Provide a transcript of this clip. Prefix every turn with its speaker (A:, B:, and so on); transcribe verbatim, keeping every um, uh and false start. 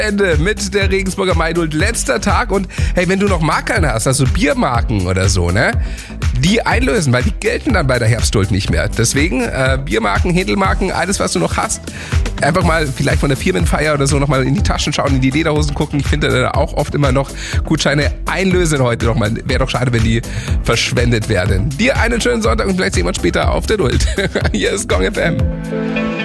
A: Ende mit der Regensburger Maidult. Letzter Tag und hey, wenn du noch Markern hast, also Biermarken oder so, ne, die einlösen, weil die gelten dann bei der Herbstduld nicht mehr. Deswegen äh, Biermarken, Händelmarken, alles was du noch hast, einfach mal vielleicht von der Firmenfeier oder so nochmal in die Taschen schauen, in die Lederhosen gucken. Ich finde da auch oft immer noch Gutscheine einlösen heute nochmal. Wäre doch schade, wenn die verschwendet werden. Dir einen schönen Sonntag und vielleicht sehen wir uns später auf der Duld. Hier ist Gong F M.